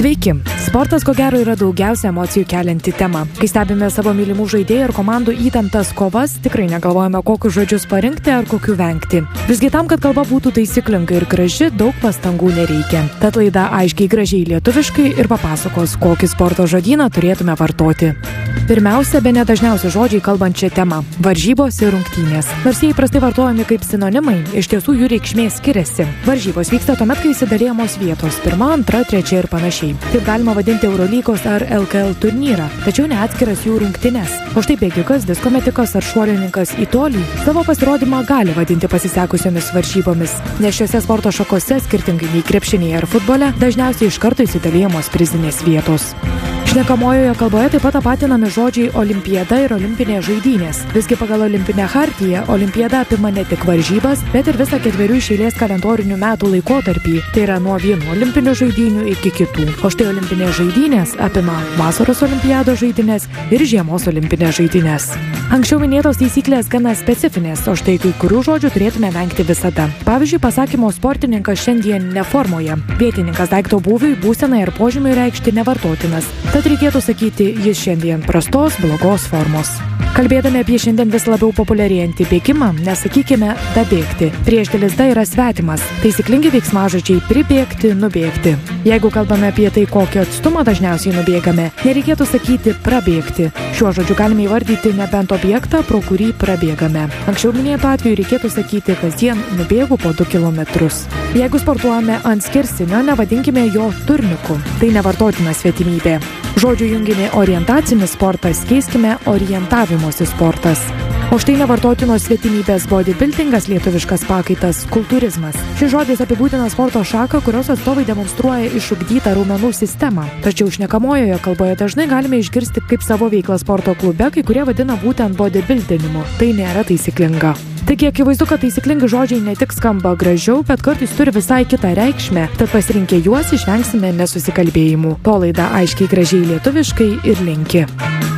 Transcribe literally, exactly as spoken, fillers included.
Sveiki! Sportas ko gero yra daugiausia emocijų kelianti tema. Kai stebime savo mylimų žaidėjų ir komandų įtemptas kovas, tikrai negalvojame, kokius žodžius parinkti ar kokių vengti. Visgi tam, kad kalba būtų taisyklinga ir graži, daug pastangų nereikia. Tad laida aiškiai gražiai lietuviškai ir papasakos, kokį sporto žodyną turėtume vartoti. Pirmiausia, bene dažniausi žodžiai kalbant šią temą – varžybos ir rungtynės. Nors jie įprastai vartojami kaip sinonimai, iš tiesų jų reikšmė skiriasi. Varžybos vyksta tuomet, kai įsidalijamos vietos – pirma, antra, trečia ir panašiai. Taip galima vadinti Eurolygos ar L K L turnyrą, tačiau ne atskiras jų rungtynes. O štai bėgikas, disko metikas ar šuolininkas į tolį savo pasirodymą gali vadinti pasisekusiomis varžybomis, nes šiose sporto šakose, skirtingai nei krepšinėje ar futbole, dažniausiai iš karto įsidalijamos prizinės vietos. Šnekamojoje kalboje taip pat tapatinami žodžiai olimpiada ir olimpinės žaidynės. Visgi pagal olimpinę chartiją olimpiada apima ne tik varžybas, bet ir visą ketverių iš eilės kalendorinių metų laikotarpį, tai yra nuo vienų olimpinių žaidynių iki kitų. O štai olimpinės žaidynės apima vasaros olimpiados žaidynės ir žiemos olimpinės žaidynės. Anksčiau minėtos taisyklės gana specifinės, o štai kai kurių žodžių turėtume vengti visada. Pavyzdžiui, pasakymo sportininkas šiandien neformoje. Vietininkas daikto būviui, būsenai ir požymiui reikšti nevartotinas. Tad reikėtų sakyti, jis šiandien prastos, blogos formos. Kalbėdami apie šiandien vis labiau populiarėjantį bėgimą, nesakykime dabėgti. Priešdėlis da yra svetimas. Taisyklingi veiksmažodžiai pribėgti, nubėgti. Jeigu kalbame apie tai, kokį atstumą dažniausiai nubėgame, nereikėtų sakyti prabėgti. Šiuo žodžiu galime įvardyti nebent objektą, pro kurį prabėgame. Anksčiau minėtų atveju reikėtų sakyti kasdien nubėgu po du kilometrus. Jeigu sportuojame ant skersinio, nevadinkime jo turniku. Tai nevartotina svetimybė. Žodžių junginį orientacinis sportas keiskime orientavimosi sportas. O štai nevartotinos svetimybės bodybuildingas, lietuviškas pakaitas kultūrizmas. Šis žodis apibūdina sporto šaką, kurios atstovai demonstruoja išugdytą raumenų sistemą. Tačiau šnekamojoje kalboje dažnai galime išgirsti kaip savo veiklą sporto klube, kai kurie vadina būtent bodybuildinimu. Tai nėra taisyklinga. Taigi akivaizdu, kad taisyklingi žodžiai ne tik skamba gražiau, bet kartais turi visai kitą reikšmę, tad pasirinkę juos išvengsime nesusikalbėjimų. To laida aiškiai gražiai lietuviškai ir linki.